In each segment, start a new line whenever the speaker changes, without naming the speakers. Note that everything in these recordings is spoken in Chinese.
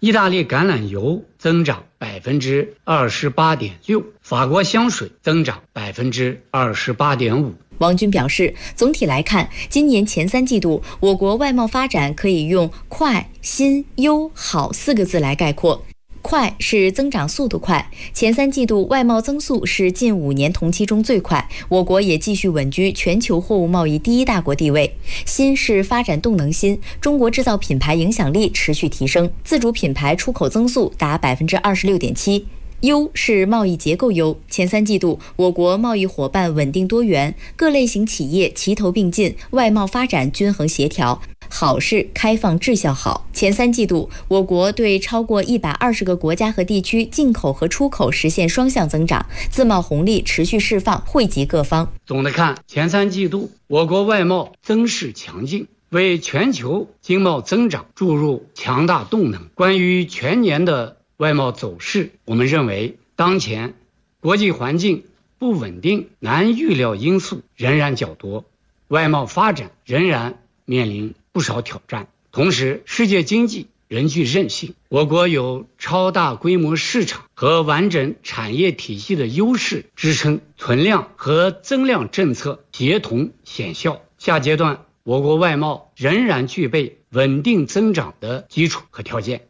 意大利橄榄油增长28.6%，法国香水增长28.5%。
王军表示，总体来看，今年前3季度我国外贸发展可以用快、新、优、好4个字来概括。快是增长速度快，前3季度外贸增速是近5年同期中最快，我国也继续稳居全球货物贸易第1大国地位。新是发展动能新，中国制造品牌影响力持续提升，自主品牌出口增速达26.7%。优是贸易结构优，前3季度我国贸易伙伴稳定多元，各类型企业齐头并进，外贸发展均衡协调。好是开放质效好，前3季度我国对超过120个国家和地区进口和出口实现双向增长，自贸红利持续释放，惠及各方。
总的看，前3季度我国外贸增势强劲，为全球经贸增长注入强大动能。关于全年的外贸走势，我们认为当前国际环境不稳定，难预料因素仍然较多，外贸发展仍然面临不少挑战。同时，世界经济仍具韧性，我国有超大规模市场和完整产业体系的优势支撑，存量和增量政策协同显效。下阶段，我国外贸仍然具备稳定增长的基础和条件。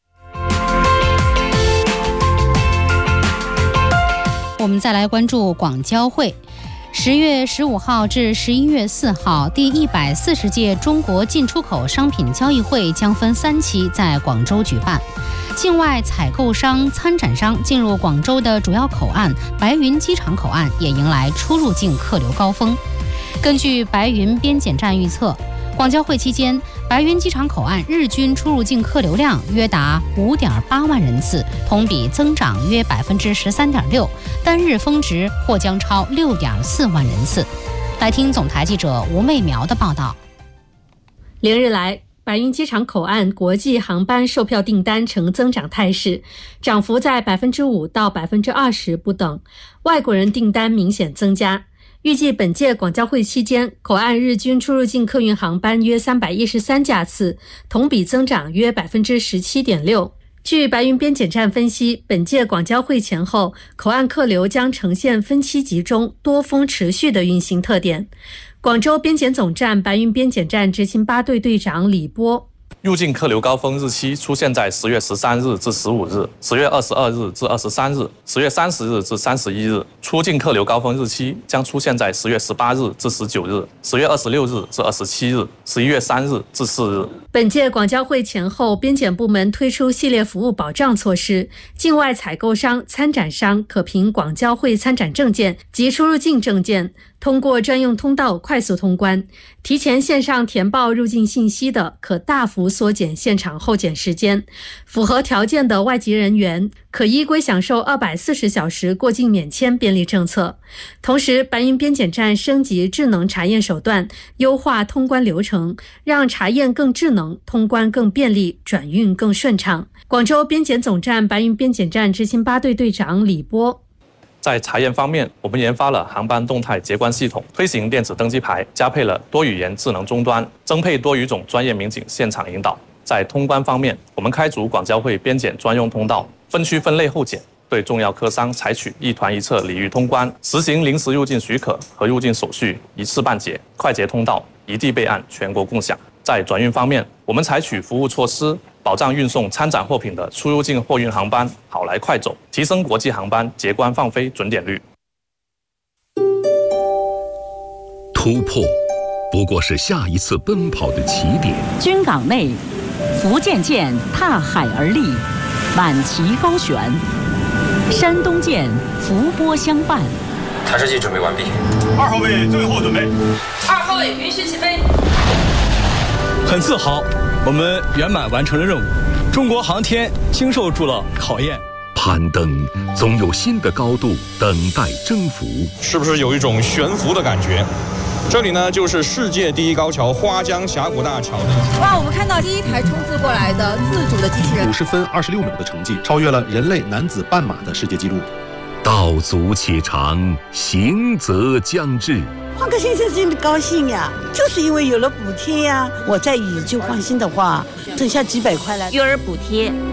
我们再来关注广交会。10月15号至11月4号，第140届中国进出口商品交易会将分3期在广州举办。境外采购商、参展商进入广州的主要口岸白云机场口岸也迎来出入境客流高峰。根据白云边检站预测，广交会期间，白云机场口岸日均出入境客流量约达5.8万人次，同比增长约13.6%，单日峰值或将超6.4万人次。来听总台记者吴媚苗的报道。
连日来，白云机场口岸国际航班售票订单呈增长态势，涨幅在5%到20%不等，外国人订单明显增加。预计本届广交会期间，口岸日均出入境客运航班约313架次，同比增长约17.6%。据白云边检站分析，本届广交会前后，口岸客流将呈现分期集中、多峰持续的运行特点。广州边检总站白云边检站执勤8队队长李波。
入境客流高峰日期出现在10月13日至15日、10月22日至23日、10月30日至31日。出境客流高峰日期将出现在10月18日至19日、10月26日至27日、11月3日至4日。
本届广交会前后，边检部门推出系列服务保障措施，境外采购商、参展商可凭广交会参展证件及出入境证件，通过专用通道快速通关。提前线上填报入境信息的，可大幅缩减现场候检时间。符合条件的外籍人员可依规享受240小时过境免签便利政策。同时，白云边检站升级智能查验手段，优化通关流程，让查验更智能，通关更便利，转运更顺畅。广州边检总站白云边检站执勤8队队长李波。
在查验方面，我们研发了航班动态结关系统，推行电子登机牌，加配了多语言智能终端，增配多语种专业民警现场引导。在通关方面，我们开足广交会边检专用通道，分区分类候检，对重要客商采取一团一策礼遇通关，实行临时入境许可和入境手续一次办结，快捷通道，一地备案，全国共享。在转运方面，我们采取服务措施，保障运送参展货品的出入境货运航班好来快走，提升国际航班结关放飞准点率。
突破不过是下一次奔跑的起点。
军港内，福建舰踏海而立，满旗高悬；山东舰伏波相伴。
弹射器准备完毕。
2号位最后准备。
2号位允许起飞。
很自豪，我们圆满完成了任务，中国航天经受住了考验。
攀登总有新的高度等待征服，
是不是有一种悬浮的感觉？这里呢，就是世界第一高桥花江峡谷大桥。
哇，我们看到第一台冲刺过来的自主的机器人
，50分26秒的成绩，超越了人类男子半马的世界纪录。
道阻且长，行则将至。
换个先生真的高兴呀，就是因为有了补贴呀。我再以旧换新的话，剩下几百块了。
育儿补贴